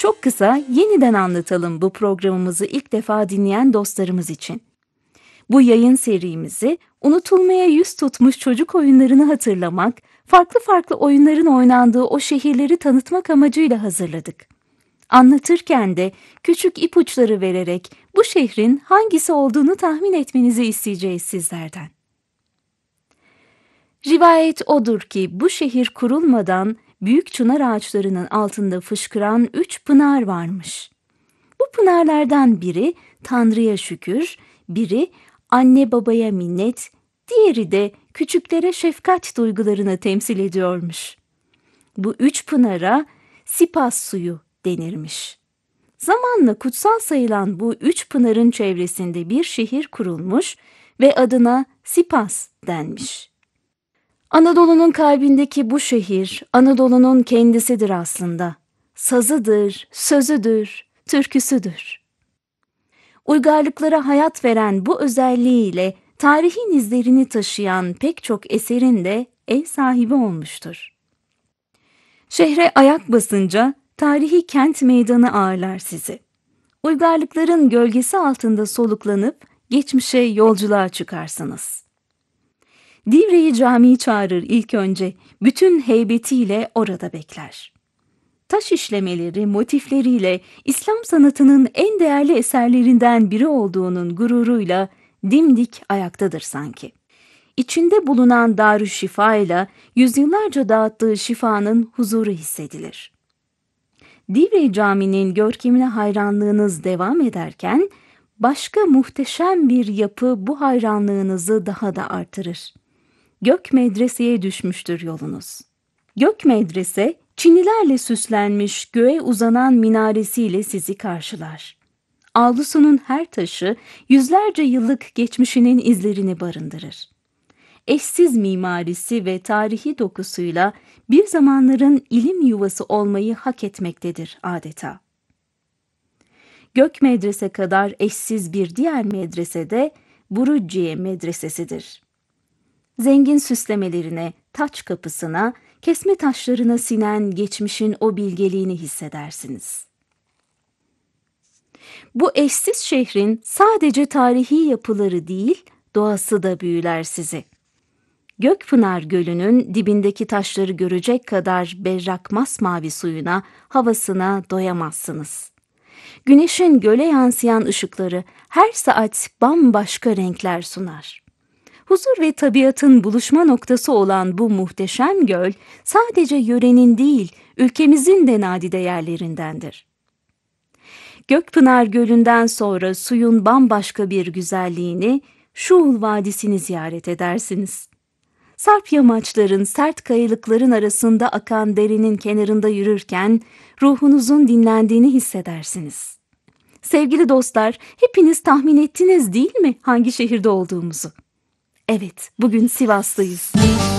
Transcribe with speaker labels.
Speaker 1: Çok kısa yeniden anlatalım bu programımızı ilk defa dinleyen dostlarımız için. Bu yayın serimizi unutulmaya yüz tutmuş çocuk oyunlarını hatırlamak, farklı farklı oyunların oynandığı o şehirleri tanıtmak amacıyla hazırladık. Anlatırken de küçük ipuçları vererek bu şehrin hangisi olduğunu tahmin etmenizi isteyeceğiz sizlerden. Rivayet odur ki bu şehir kurulmadan büyük çınar ağaçlarının altında fışkıran 3 pınar varmış. Bu pınarlardan biri Tanrı'ya şükür, biri anne babaya minnet, diğeri de küçüklere şefkat duygularını temsil ediyormuş. Bu 3 pınara Sipas suyu denirmiş. Zamanla kutsal sayılan bu 3 pınarın çevresinde bir şehir kurulmuş ve adına Sipas denmiş. Anadolu'nun kalbindeki bu şehir, Anadolu'nun kendisidir aslında. Sazıdır, sözüdür, türküsüdür. Uygarlıklara hayat veren bu özelliğiyle tarihin izlerini taşıyan pek çok eserin de ev sahibi olmuştur. Şehre ayak basınca tarihi kent meydanı ağırlar sizi. Uygarlıkların gölgesi altında soluklanıp geçmişe yolculuğa çıkarsınız. Divriği Camii çağırır ilk önce, bütün heybetiyle orada bekler. Taş işlemeleri, motifleriyle İslam sanatının en değerli eserlerinden biri olduğunun gururuyla dimdik ayaktadır sanki. İçinde bulunan Darüşşifa ile yüzyıllarca dağıttığı şifanın huzuru hissedilir. Divriği Camii'nin görkemine hayranlığınız devam ederken, başka muhteşem bir yapı bu hayranlığınızı daha da artırır. Gök Medrese'ye düşmüştür yolunuz. Gök Medrese, çinilerle süslenmiş göğe uzanan minaresiyle sizi karşılar. Avlusunun her taşı yüzlerce yıllık geçmişinin izlerini barındırır. Eşsiz mimarisi ve tarihi dokusuyla bir zamanların ilim yuvası olmayı hak etmektedir adeta. Gök Medrese kadar eşsiz bir diğer medrese de Burucciye Medresesi'dir. Zengin süslemelerine, taç kapısına, kesme taşlarına sinen geçmişin o bilgeliğini hissedersiniz. Bu eşsiz şehrin sadece tarihi yapıları değil, doğası da büyüler sizi. Gökpınar Gölü'nün dibindeki taşları görecek kadar berrak masmavi suyuna, havasına doyamazsınız. Güneşin göle yansıyan ışıkları her saat bambaşka renkler sunar. Huzur ve tabiatın buluşma noktası olan bu muhteşem göl, sadece yörenin değil, ülkemizin de nadide yerlerindendir. Gökpınar Gölü'nden sonra suyun bambaşka bir güzelliğini, Şuhul Vadisi'ni ziyaret edersiniz. Sarp yamaçların, sert kayalıkların arasında akan derenin kenarında yürürken, ruhunuzun dinlendiğini hissedersiniz. Sevgili dostlar, hepiniz tahmin ettiniz değil mi hangi şehirde olduğumuzu? Evet, bugün Sivas'tayız.